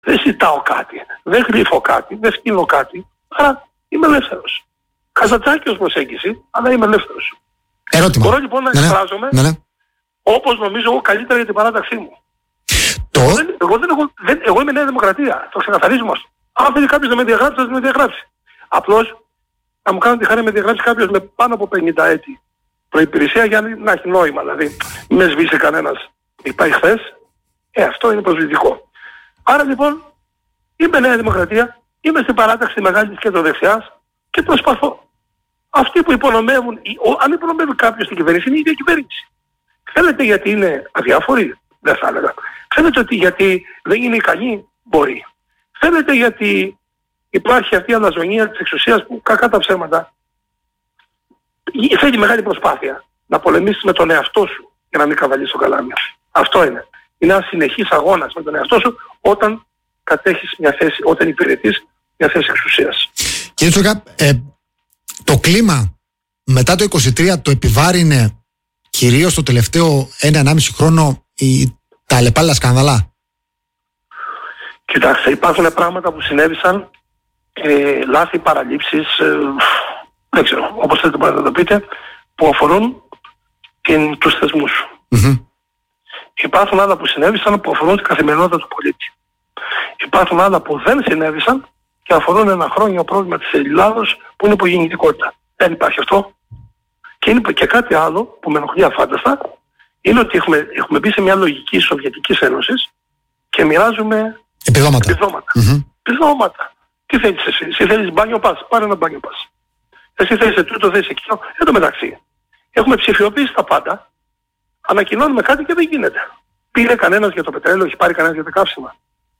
Δεν ζητάω κάτι, δεν γλύφω κάτι, δεν φτύνω κάτι, άρα είμαι ελεύθερος. Καζατζάκιος προσέγγιση, αλλά είμαι ελεύθερος. Ερώτημα. Μπορώ λοιπόν να εκφράζομαι όπως νομίζω εγώ καλύτερα για την παράταξή μου. Εγώ είμαι Νέα Δημοκρατία, το ξεκαθαρίζουμε αυτό. Αν θέλει κάποιος να με διαγράψει, θα με διαγράψει. Απλώς να μου κάνει τη χαρά να με διαγράψει κάποιος με πάνω από 50 έτη προϋπηρεσία για να έχει νόημα. Δηλαδή, με σβήσει κανένας, είπα χθες, αυτό είναι προσβλητικό. Άρα λοιπόν, είμαι Νέα Δημοκρατία, είμαι στην παράταξη μεγάλης κεντροδεξιάς και προσπαθώ. Αυτοί που υπονομεύουν, αν υπονομεύει κάποιος στην κυβέρνηση, είναι η ίδια κυβέρνηση. Θέλετε γιατί είναι αδιάφοροι, δεν θα έλεγα. Θέλετε ότι γιατί δεν είναι ικανοί, μπορεί. Θέλετε γιατί υπάρχει αυτή η αναζωνία της εξουσίας που κακά τα ψέματα θέλει μεγάλη προσπάθεια να πολεμήσεις με τον εαυτό σου για να μην καβαλείς το καλάμι. Αυτό είναι. Είναι ένας συνεχής αγώνας με τον εαυτό σου όταν κατέχεις μια θέση, όταν υπηρετείς μια θέση εξουσίας. Κύριε Τσόκα, το κλίμα μετά το 23 το επιβάρυνε κυρίως το τελευταίο 1,5 χρόνο τα αλλεπάλληλα σκανδαλά? Κοιτάξτε, υπάρχουν πράγματα που συνέβησαν, λάθη, παραλήψεις, δεν ξέρω, όπως θέλετε μπορείτε να το πείτε, που αφορούν τους θεσμούς. Υπάρχουν άλλα που συνέβησαν που αφορούν την καθημερινότητα του πολίτη. Υπάρχουν άλλα που δεν συνέβησαν και αφορούν ένα χρόνιο πρόβλημα της Ελλάδος που είναι υπογεννητικότητα. Δεν υπάρχει αυτό. Και είναι και κάτι άλλο που με ενοχλεί αφάνταστα, είναι ότι έχουμε μπει σε μια λογική της Σοβιετικής Ένωσης και μοιράζουμε επιδόματα. Τι θέλεις εσύ θέλεις μπάνιο πας, πάρε ένα μπάνιο πας. Εσύ θέλεις τούτο, θέλεις εκείνο. Εν τω μεταξύ, έχουμε ψηφιοποιήσει τα πάντα, ανακοινώνουμε κάτι και δεν γίνεται. Πήρε κανένας για το πετρέλαιο, έχει πάρει κανένας για τα καύσιμα.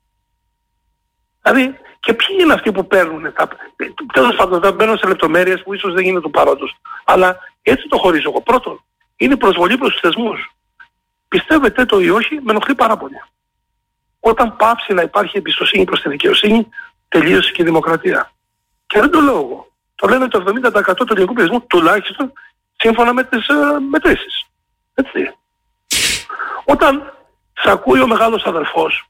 Δηλαδή, και ποιοι είναι αυτοί που παίρνουν τέλος πάντων, δεν μπαίνω σε λεπτομέρειες που ίσως δεν είναι του παρόντος. Αλλά έτσι το χωρίζω εγώ. Πρώτον, είναι προσβολή προς τους θεσμούς. Πιστεύετε το ή όχι, με ενοχλεί πάρα πολύ. Όταν πάψει να υπάρχει εμπιστοσύνη προς τη δικαιοσύνη, τελείωσε και η δημοκρατία. Και δεν το λέω εγώ. Το λένε το 70% του ελληνικού πληθυσμού, τουλάχιστον σύμφωνα με τις μετρήσεις. Έτσι. Όταν σ' ακούει ο μεγάλος αδερφός,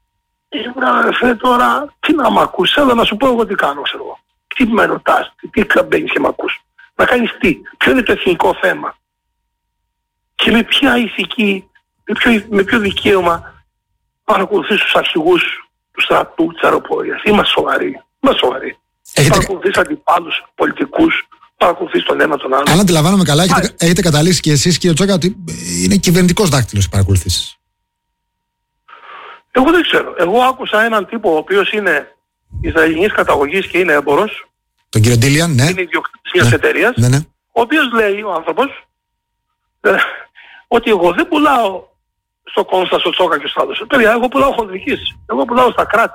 τώρα τι να μ' ακούσεις, αλλά να σου πω εγώ τι κάνω, ξέρω εγώ. Τι με ρωτάς, τι μπαίνεις και μ' ακούς. Να κάνεις τι, ποιο είναι το εθνικό θέμα. Και με ποια ηθική, με ποιο δικαίωμα παρακολουθείς τους αρχηγούς του στρατού, της αεροπορίας. Είμαστε σοβαροί. Παρακολουθείς αντιπάλους, πολιτικούς, παρακολουθείς τον ένα τον άλλο. Αν αντιλαμβάνομαι καλά, έχετε καταλήξει και εσείς, κύριε Τσόκα, ότι είναι κυβερνητικός δάκτυλος οι παρακολουθήσεις. Εγώ δεν ξέρω. Εγώ άκουσα έναν τύπο ο οποίος είναι Ισραηλινής καταγωγής και είναι έμπορος. Τον κύριο Ντίλιαν, ναι. Είναι ιδιοκτήτης μιας εταιρείας. Ναι. Ο οποίος λέει, ο άνθρωπος, ότι εγώ δεν πουλάω στο Κόνστα, στο Τσόκα και στο άλλο. Παιδιά, εγώ πουλάω χονδρικής. Εγώ πουλάω στα κράτη.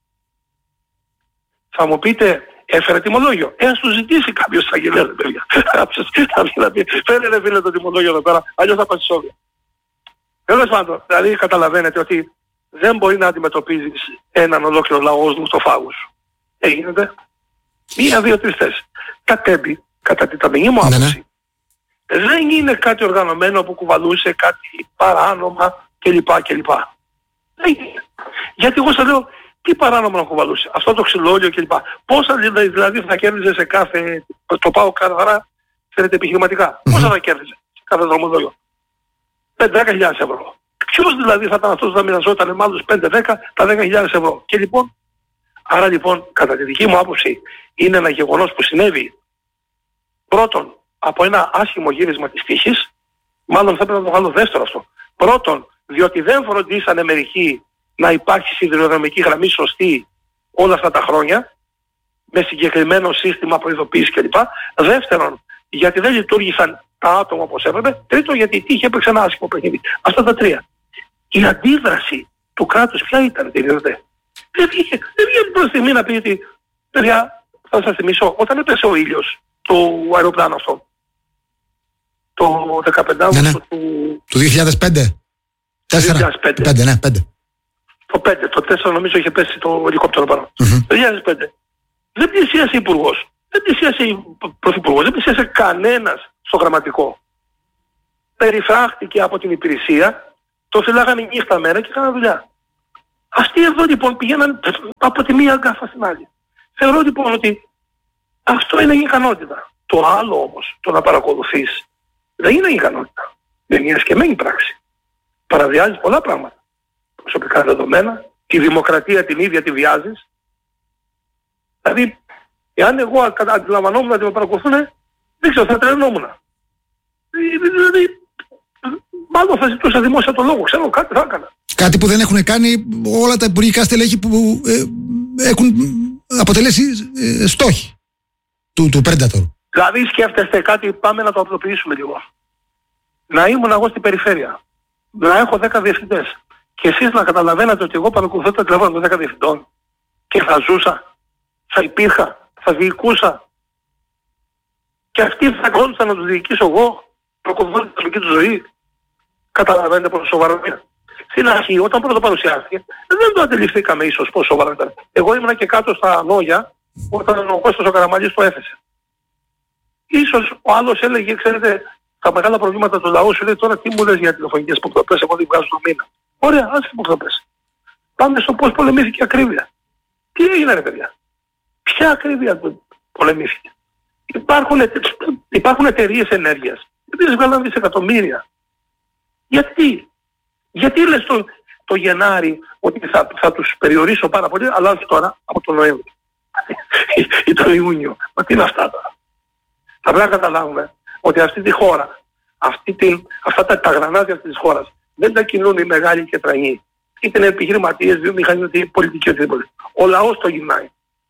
Θα μου πείτε, έφερε τιμολόγιο. Ας του ζητήσει κάποιος αγγελέας, παιδιά. Θα πει, φέρε ρε φίλε το τιμολόγιο εδώ πέρα, αλλιώς θα πάει στη Σόβια. Τέλος πάντων, δηλαδή καταλαβαίνετε ότι δεν μπορεί να αντιμετωπίζεις έναν ολόκληρο λαό ως μουστοφάγους. Γίνεται. 1, 2, 3 θέσεις. Κατέμπει, κατά την ταπεινή μου άποψη, δεν είναι κάτι οργανωμένο που κουβαλούσε κάτι παράνομα κλπ. Δεν είναι. Γιατί εγώ σας λέω, τι παράνομα να κουβαλούσε. Αυτό το ξυλόλιο κλπ. Πόσα δηλαδή θα κέρδιζε σε κάθε, το πάω καθαρά, ξέρετε επιχειρηματικά. Πόσα θα κέρδιζε σε κάθε δρομοδόλιο. 5-10.000 ευρώ. Ποιος δηλαδή θα ήταν αυτός που θα μοιραζόταν με άλλους 5-10 τα 10.000 ευρώ. Και λοιπόν, άρα λοιπόν, κατά τη δική μου άποψη, είναι ένα γεγονός που συνέβη πρώτον από ένα άσχημο γύρισμα της τύχης, μάλλον θα πρέπει να το βάλω δεύτερο αυτό. Πρώτον, διότι δεν φροντίσανε μερικοί να υπάρχει σιδηροδρομική γραμμή σωστή όλα αυτά τα χρόνια, με συγκεκριμένο σύστημα προειδοποίησης κλπ. Δεύτερον, γιατί δεν λειτουργήσαν τα άτομα όπως έπρεπε. Τρίτον, γιατί η τύχη έπαιξε ένα άσχημο παιχνίδι. Αυτά τα τρία. Η αντίδραση του κράτους ποια ήταν, τελείωσε. Δεν βγήκε πρώτη στιγμή να πει ότι, παιδιά, θα σας θυμίσω, όταν έπεσε ο ήλιος του αεροπλάνου αυτό, το 15 Αύγουστο του 2005. 2005. Ναι, 5. Το 5, το 4 νομίζω είχε πέσει το ελικόπτερο πάνω. Το 2005. Δεν πλησίασε υπουργός, δεν πλησίασε πρωθυπουργός, δεν πλησίασε κανένας στο γραμματικό. Περιφράχτηκε από την υπηρεσία, το φυλάγανε νύχτα μέρα και έκαναν δουλειά. Αυτοί εδώ λοιπόν πηγαίναν από τη μία γκάφα στην άλλη. Θεωρώ λοιπόν ότι αυτό είναι η ικανότητα. Το άλλο όμως, το να παρακολουθείς, δεν είναι η ικανότητα. Είναι μια εσκεμμένη πράξη. Παραβιάζεις πολλά πράγματα. Προσωπικά δεδομένα, τη δημοκρατία την ίδια τη βιάζεις. Δηλαδή, εάν εγώ αντιλαμβανόμουν ότι με παρακολουθούν, δεν ξέρω, θα τρελνόμουν. Δηλαδή, μάλλον θα ζητούσα δημόσια το λόγο, ξέρω κάτι θα έκανα. Κάτι που δεν έχουν κάνει όλα τα υπουργικά στελέχη που έχουν αποτελέσει στόχοι του Predator. Δηλαδή σκέφτεστε κάτι, πάμε να το απλοποιήσουμε λίγο. Να ήμουν εγώ στην περιφέρεια, να έχω 10 διευθυντές και εσείς να καταλαβαίνετε ότι εγώ παρακολουθώ το τηλέφωνο των 10 διευθυντών και θα ζούσα, θα υπήρχα, θα διοικούσα και αυτοί θα κόντουσαν να τους διοικήσω εγώ, προκοβώνω την προσωπική του ζωή. Καταλαβαίνετε πόσο σοβαρό είναι. Στην αρχή, όταν πρώτο παρουσιάστηκε, δεν το αντιληφθήκαμε ίσως πόσο σοβαρό ήταν. Εγώ ήμουν και κάτω στα Νόγια, όταν ο Κώστας ο Καραμαλής το έθεσε. Ίσως ο άλλος έλεγε, ξέρετε, τα μεγάλα προβλήματα του λαού σου λέει τώρα τι μου λες για τηλεφωνικές υποκλοπές, εγώ δεν βγάζω το μήνα. Ωραία, άσε τις υποκλοπές. Πάμε στο πώς πολεμήθηκε η ακρίβεια. Τι έγινε ρε παιδιά. Ποια ακρίβεια πολεμήθηκε. Υπάρχουν εταιρείες ενέργειας, οι οποίες βγάλαν δισεκατομμύρια. Γιατί λες το Γενάρη ότι θα τους περιορίσω πάρα πολύ, αλλά όχι τώρα από τον Νοέμβριο ή τον Ιούνιο. Μα τι είναι αυτά τώρα. Θα πρέπει να καταλάβουμε ότι αυτή τη χώρα, αυτά τα γρανάζια αυτής της χώρας δεν τα κινούν οι μεγάλοι και τρανοί. Είτε είναι επιχειρηματίες, βιομηχανοί, είτε είναι πολιτικοί, οτιδήποτε. Ο λαός το γυρνάει.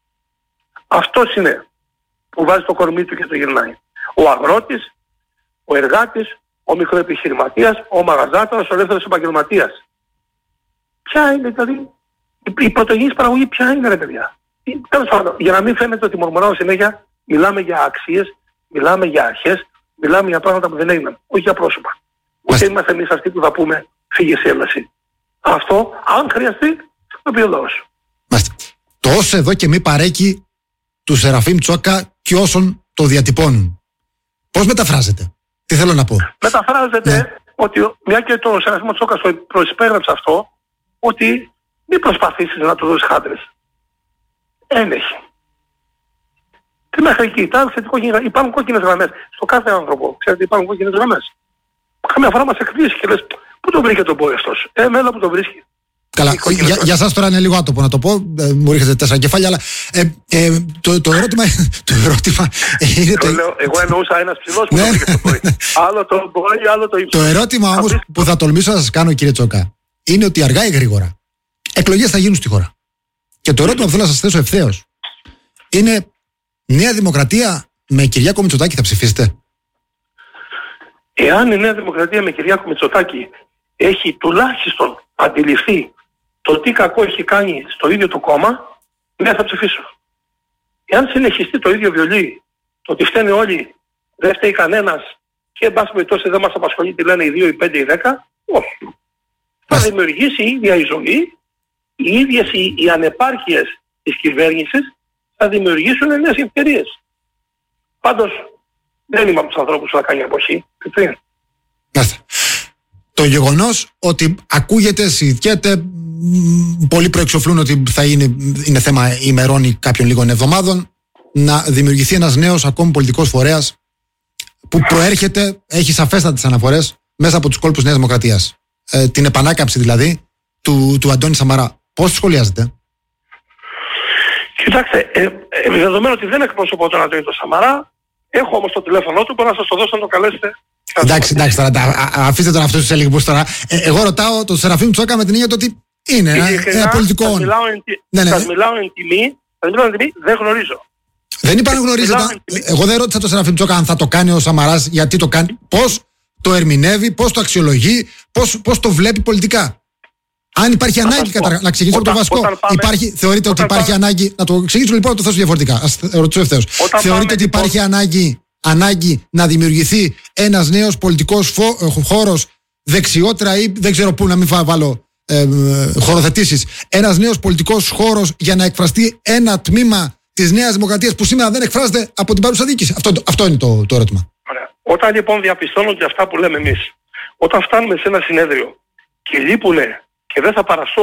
Αυτός είναι που βάζει το κορμί του και το γυρνάει. Ο αγρότης, ο εργάτης, ο μικροεπιχειρηματίας, ο μαγαζάτορας, ο ελεύθερος επαγγελματίας. Ποια είναι δηλαδή η πρωτογενής παραγωγή, ποια είναι ρε παιδιά. Τέλος πάντων, για να μην φαίνεται ότι μορμωράω συνέχεια, μιλάμε για αξίες, μιλάμε για αρχές, μιλάμε για πράγματα που δεν έγιναν, όχι για πρόσωπα. Ούτε είμαστε εμείς αυτοί που θα πούμε φύγε σε έλαση. Αυτό, αν χρειαστεί, το πει ο λαός. Το όσο εδώ και μη παρέκει του Σεραφείμ Τσόκα και όσων το διατυπώνουν. Πώς μεταφράζεται. Τι θέλω να πω. Μεταφράζεται ότι μια και το Σεραφείμ Τσόκα το προσπέραψε αυτό, ότι μην προσπαθήσεις να του δώσεις χάντρες. Ένεχει. Τι μέχρι εκεί, υπάρχουν κόκκινες γραμμές στο κάθε άνθρωπο. Ξέρετε, υπάρχουν κόκκινες γραμμές. Καμιά φορά μας εκπλήσει και λες, πού τον βρήκε τον πόη αυτός. Μέλα που τον βρίσκει. Καλά, για σας τώρα είναι λίγο άτομο να το πω, μου ρίχνετε 4 κεφάλια, αλλά το ερώτημα είναι το... Εγώ εννοούσα ένας ψηλός που τον βρήκε τον πόη. Άλλο το πόη, άλλο το ύψος. Το ερώτημα όμως που θα τολμήσω να σας κάνω, κύριε Τσόκα, είναι ότι αργά ή γρήγορα εκλογές θα γίνουν στη χώρα. Και το ερώτημα που θέλω να σας θέσω ευθέως είναι, Νέα Δημοκρατία με Κυριάκο Μητσοτάκη θα ψηφίσετε? Εάν η Νέα Δημοκρατία με Κυριάκο Μητσοτάκη έχει τουλάχιστον αντιληφθεί το τι κακό έχει κάνει στο ίδιο το κόμμα, ναι, θα ψηφίσω. Εάν συνεχιστεί το ίδιο βιολί, το ότι φταίνε όλοι, δεν φταίει κανένας και εν πάση περιπτώσει δεν μας απασχολεί τι λένε οι 2, οι 5, οι 10, όχι. Θα δημιουργήσει η ίδια η ζωή, οι ίδιες οι ανεπάρκειες της κυβέρνησης θα δημιουργήσουν νέες ευκαιρίες. Πάντως δεν είμαι από τους ανθρώπους που θα κάνει εποχή. Το γεγονός ότι ακούγεται, συζητιέται, πολλοί προεξοφλούν ότι θα είναι θέμα ημερών ή κάποιων λίγων εβδομάδων, να δημιουργηθεί ένας νέος ακόμη πολιτικός φορέας που προέρχεται, έχει σαφέστατες αναφορές μέσα από τους κόλπους Νέας Δημοκρατίας. Την επανάκαμψη δηλαδή του Αντώνη Σαμαρά. Πώς σχολιάζετε? Κοιτάξτε, δεδομένου ότι δεν εκπροσωπώ τον Αντώνη Σαμαρά, έχω όμως το τηλέφωνο του, μπορώ να σας το δώσω να το καλέσετε. Εντάξει, τώρα, αφήστε τον αυτούς τους ελιγμούς τώρα. Εγώ ρωτάω τον Σεραφείμ Τσόκα με την έννοια ότι είναι ένα πολιτικό όνομα. Σας μιλάω εν τιμή, δεν γνωρίζω. Δεν είπα να γνωρίζετε. Εγώ δεν ρώτησα τον Σεραφείμ Τσόκα αν θα το κάνει ο Σαμαράς, γιατί το κάνει, πώς το ερμηνεύει, πώς το αξιολογεί, πώς το βλέπει πολιτικά. Αν υπάρχει ανάγκη, να ξεκινήσω από το βασικό. Θεωρείτε ότι υπάρχει ανάγκη. Να το εξηγήσω λοιπόν, να το θέσω διαφορετικά. Ας ρωτήσω ευθέως. Θεωρείτε ότι υπάρχει ανάγκη να δημιουργηθεί ένας νέος πολιτικός χώρος δεξιότερα ή δεν ξέρω πού να μην βάλω χωροθετήσεις. Ένας νέος πολιτικός χώρος για να εκφραστεί ένα τμήμα της Νέας Δημοκρατίας που σήμερα δεν εκφράζεται από την παρούσα διοίκηση. Αυτό είναι το ερώτημα. Ωραία. Όταν λοιπόν διαπιστώνονται αυτά που λέμε εμείς, όταν φτάνουμε σε ένα συνέδριο και λείπουνε και δεν θα παραστούν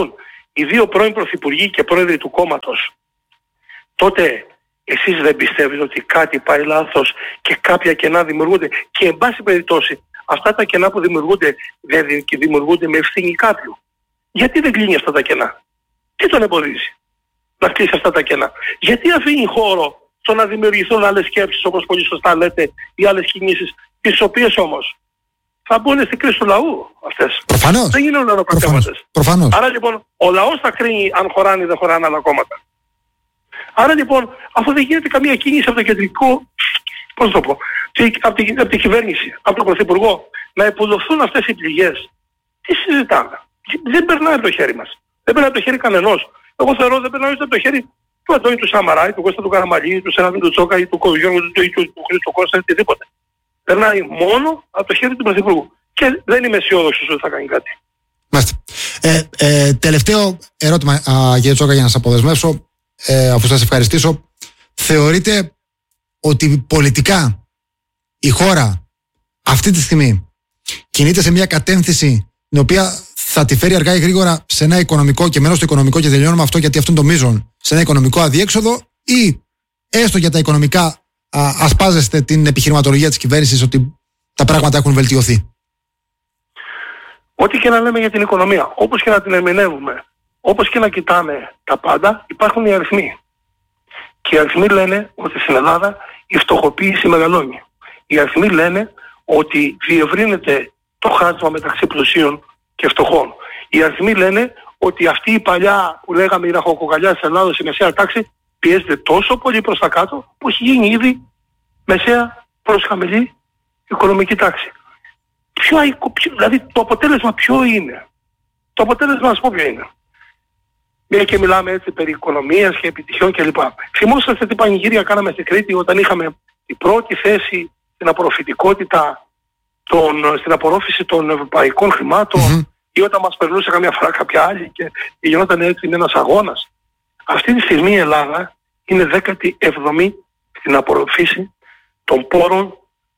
οι δύο πρώην πρωθυπουργοί και πρόεδροι του κόμματος, τότε εσείς δεν πιστεύετε ότι κάτι πάει λάθος και κάποια κενά δημιουργούνται? Και εν πάση περιπτώσει, αυτά τα κενά που δημιουργούνται δεν δημιουργούνται με ευθύνη κάποιου? Γιατί δεν κλείνει αυτά τα κενά? Τι τον εμποδίζει να κλείσει αυτά τα κενά? Γιατί αφήνει χώρο στο να δημιουργηθούν άλλες σκέψεις, όπως πολύ σωστά λέτε, ή άλλες κινήσεις, τις οποίες όμως θα μπουν στην κρίση του λαού αυτές? Προφανώς. Δεν γίνουν ολοπραγματεύσεις. Προφανώς. Άρα λοιπόν ο λαός θα κρίνει αν χωράνε ή δεν χωράνε άλλα κόμματα. Άρα λοιπόν, αφού δεν γίνεται καμία κίνηση από το κεντρικό, πώς το πω, από την κυβέρνηση, από τον Πρωθυπουργό, να υποδοθούν αυτές οι πληγές, τι συζητάμε? Δεν περνάει από το χέρι μας. Δεν περνάει από το χέρι κανενός. Εγώ θεωρώ δεν περνάει από το χέρι του Αντώνη του Σαμαρά, ή του Κώστα του Καραμαλή, του Σεραφείμ του Τσόκα, ή του Γιώργου του Χρήστου Κώστα, οτιδήποτε. Περνάει μόνο από το χέρι του Πρωθυπουργού. Και δεν είμαι αισιόδοξος ότι θα κάνει κάτι. Μάλιστα. Τελευταίο ερώτημα, κύριε Τσόκα, για να σας αποδεσμεύσω, αφού σας ευχαριστήσω. Θεωρείτε ότι πολιτικά η χώρα αυτή τη στιγμή κινείται σε μια κατεύθυνση την οποία θα τη φέρει αργά ή γρήγορα σε ένα οικονομικό, και μένω στο οικονομικό και τελειώνουμε αυτό γιατί αυτό είναι το μείζον, σε ένα οικονομικό αδιέξοδο, ή έστω για τα οικονομικά ασπάζεστε την επιχειρηματολογία της κυβέρνησης ότι τα πράγματα έχουν βελτιωθεί? Ό,τι και να λέμε για την οικονομία, όπως και να την ερμηνεύουμε, όπως και να κοιτάμε τα πάντα, υπάρχουν οι αριθμοί. Και οι αριθμοί λένε ότι στην Ελλάδα η φτωχοποίηση μεγαλώνει. Οι αριθμοί λένε ότι διευρύνεται το χάσμα μεταξύ πλουσίων και φτωχών. Οι αριθμοί λένε ότι αυτή η παλιά που λέγαμε η ραχοκοκαλιά της Ελλάδας, η μεσαία τάξη, πιέζεται τόσο πολύ προς τα κάτω που έχει γίνει ήδη μεσαία προς χαμηλή οικονομική τάξη. Δηλαδή το αποτέλεσμα ποιο είναι? Το αποτέλεσμα, να σας πω ποιο είναι. Μια και μιλάμε έτσι περί οικονομίας και επιτυχιών κλπ. Θυμόσαστε τι πανηγύρια κάναμε στην Κρήτη όταν είχαμε την πρώτη θέση στην απορροφητικότητα, στην απορρόφηση των ευρωπαϊκών χρημάτων, ή όταν μας περνούσε καμιά φορά κάποια άλλη και γινόταν έτσι ένας αγώνας. Αυτή τη στιγμή η Ελλάδα είναι 17η στην απορροφήση των πόρων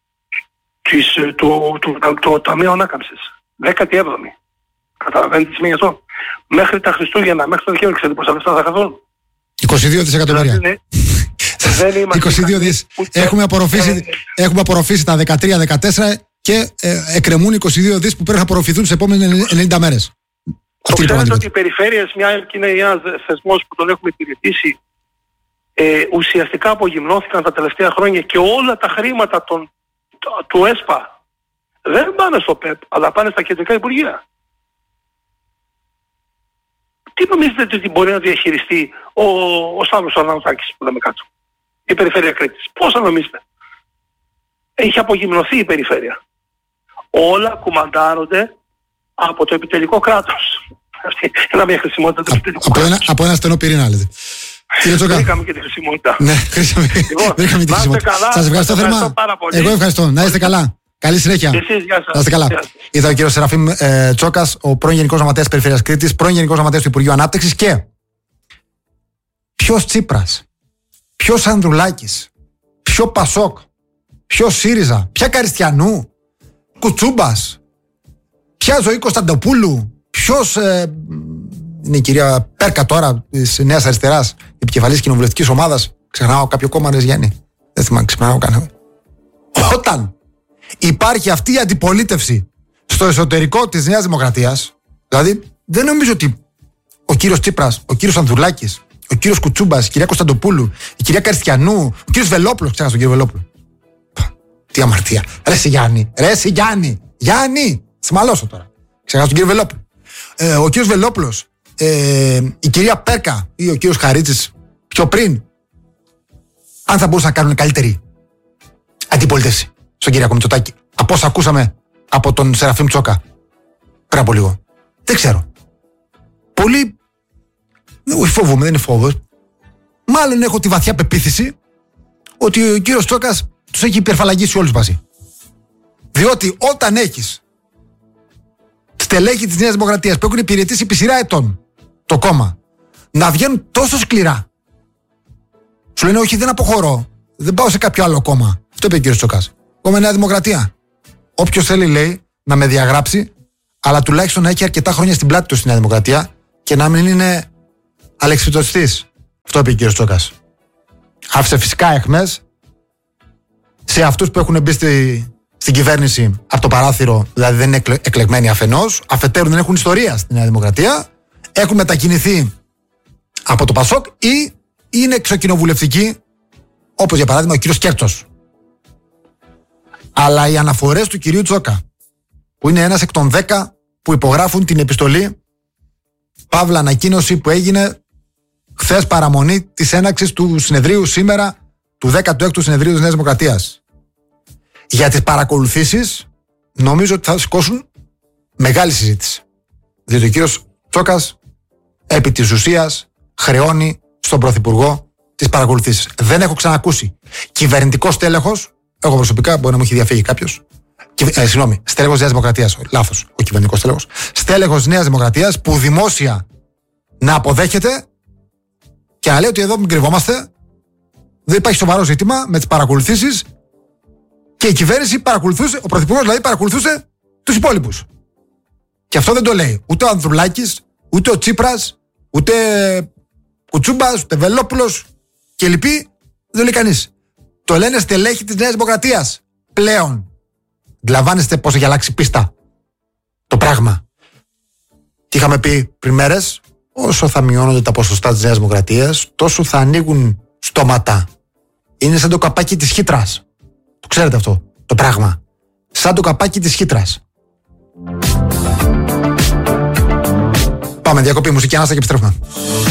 του Ταμείου Ανάκαμψης. 17η. Καταλαβαίνετε τι σημαίνει αυτό? Μέχρι τα Χριστούγεννα, μέχρι το Δεκέμβριο, ξέρετε πόσα λεφτά θα χαθούν? 22 δισεκατομμύρια. Δεν είμαστε 22 δις. Έχουμε απορροφήσει τα 13-14 και εκκρεμούν 22 δις που πρέπει να απορροφηθούν σε επόμενες 90 μέρες. Το ξέρετε ότι οι περιφέρειες, μια και είναι ένας θεσμός που τον έχουμε υπηρετήσει, ουσιαστικά απογυμνώθηκαν τα τελευταία χρόνια και όλα τα χρήματα του ΕΣΠΑ δεν πάνε στο ΠΕΠ, αλλά πάνε στα κεντρικά υπουργεία. Τι νομίζετε ότι μπορεί να διαχειριστεί ο Σταύρος Αρναουτάκης που λέμε κάτω? Η περιφέρεια Κρήτης. Πόσα νομίζετε? Έχει απογυμνωθεί η περιφέρεια. Όλα κουμαντάρονται από το επιτελικό κράτος. Αυτή είναι μια χρησιμότητα του επιτελικού κράτους. Από ένα στενό πυρήνα, λέτε. Βρήκαμε και τη χρησιμότητα. Ναι, βρήκαμε τη χρησιμότητα. Σας ευχαριστώ θερμά. Εγώ ευχαριστώ. Να είστε καλά. Καλή συνέχεια. Εσείς, γεια σας. Να είστε καλά. Ήταν ο κύριος Σεραφείμ Τσόκας, ο πρώην Γενικός Γραμματέας της Περιφέρειας Κρήτης, πρώην Γενικός Γραμματέας του Υπουργείου Ανάπτυξης. Και ποιος Τσίπρας, ποιος Ανδρουλάκης, ποιο Πασόκ, ποιο ΣΥΡΙΖΑ, ποια Καριστιανού, Κουτσούμπας, ποια Ζωή Κωνσταντοπούλου, ποιος είναι η κυρία Πέρκα τώρα της Νέας Αριστεράς, επικεφαλής κοινοβουλευτικής ομάδας. Ξεχνάω κάποιο κόμμα, ρε Γιάννη. Δεν θυμάμαι, ξεχνάω κανένα. Όταν υπάρχει αυτή η αντιπολίτευση στο εσωτερικό της Νέας Δημοκρατίας, δηλαδή δεν νομίζω ότι ο κύριος Τσίπρας, ο κύριος Ανδρουλάκης, ο κύριος Κουτσούμπας, η κυρία Κωνσταντοπούλου, η κυρία Καριστιανού, ο κύριος Βελόπουλος, ξέχασα τον κύριο Βελόπουλο. Τι αμαρτία. Ρε εσύ Γιάννη, Γιάννη, σμαλώσω τώρα. Ξέχασα τον κύριο Βελόπουλο. Ο κύριος Βελόπουλος, η κυρία Πέρκα ή ο κύριος Χαρίτσης πιο πριν, αν θα μπορούσαν να κάνουν καλύτερη αντιπολίτευση στον Κυριάκο Μητσοτάκη από όσα ακούσαμε από τον Σεραφείμ Τσόκα πριν από λίγο. Δεν ξέρω. Πολύ. Όχι, φόβομαι, δεν είναι φόβος. Μάλλον έχω τη βαθιά πεποίθηση ότι ο κύριος Τσόκας τους έχει υπερφαλαγγίσει όλους μαζί. Διότι όταν έχεις στελέχη της Νέας Δημοκρατίας που έχουν υπηρετήσει επί σειρά ετών το κόμμα να βγαίνουν τόσο σκληρά, σου λένε όχι, δεν αποχωρώ, δεν πάω σε κάποιο άλλο κόμμα. Αυτό είπε ο κύριος Τσόκας. Κόμμα Νέα Δημοκρατία. Όποιος θέλει, λέει, να με διαγράψει, αλλά τουλάχιστον να έχει αρκετά χρόνια στην πλάτη του στη Νέα Δημοκρατία και να μην είναι αλεξιπτωτιστής. Αυτό είπε ο κ. Τσόκας. Άφησε φυσικά αιχμές σε αυτούς που έχουν μπει στην κυβέρνηση από το παράθυρο, δηλαδή δεν είναι εκλεγμένοι αφενός, αφετέρου δεν έχουν ιστορία στη Νέα Δημοκρατία, έχουν μετακινηθεί από το ΠΑΣΟΚ ή είναι εξοκοινοβουλευτικοί, όπως για παράδειγμα ο κ. Κέρτσος. Αλλά οι αναφορές του κυρίου Τσόκα, που είναι ένας εκ των 10 που υπογράφουν την επιστολή παύλα ανακοίνωση που έγινε χθες παραμονή της έναρξης του συνεδρίου σήμερα, του 16ου συνεδρίου της Νέας Δημοκρατίας, για τις παρακολουθήσεις, νομίζω ότι θα σηκώσουν μεγάλη συζήτηση. Διότι ο κύριος Τσόκας επί της ουσίας χρεώνει στον Πρωθυπουργό τις παρακολουθήσεις. Δεν έχω ξανακούσει κυβερνητικός τέλεχος, εγώ προσωπικά, μπορεί να μου έχει διαφύγει κάποιος. Στέλεχος Νέας Δημοκρατίας, λάθος, ο κυβερνητικός τέλεχος. Στέλεχος Νέας Δημοκρατίας που δημόσια να αποδέχεται και να λέει ότι εδώ μην κρυβόμαστε, δεν υπάρχει σοβαρό ζήτημα με τις παρακολουθήσεις και η κυβέρνηση παρακολουθούσε, ο Πρωθυπουργός δηλαδή παρακολουθούσε τους υπόλοιπους. Και αυτό δεν το λέει ούτε ο Ανδρουλάκης, ούτε ο Τσίπρας, ούτε Κουτσούμπας, ούτε Βελόπουλος και λοιποί, δεν το λέει κανείς. Το λένε στελέχη της Νέας Δημοκρατίας πλέον. Αντιλαμβάνεστε πώς έχει αλλάξει πίστα το πράγμα. Τι είχαμε πει πριν μέρες, όσο θα μειώνονται τα ποσοστά της Νέας Δημοκρατίας, τόσο θα ανοίγουν στόματα. Είναι σαν το καπάκι της χύτρας. Το ξέρετε αυτό το πράγμα. Σαν το καπάκι της χύτρας. Πάμε διακοπή μουσική, ανάστα και επιστρέφουμε.